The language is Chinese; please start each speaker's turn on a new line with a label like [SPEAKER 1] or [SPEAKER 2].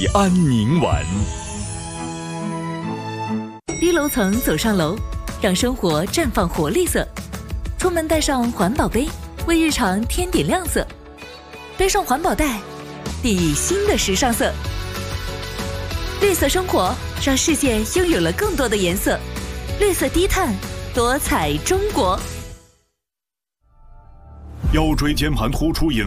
[SPEAKER 1] 安宁晚。
[SPEAKER 2] 低楼层走上楼，让生活绽放活力色。出门带上环保杯，为日常添点亮色。背上环保袋，砥砺新的时尚色。绿色生活，让世界拥有了更多的颜色。绿色低碳，多彩中国。
[SPEAKER 1] 腰椎间盘突出引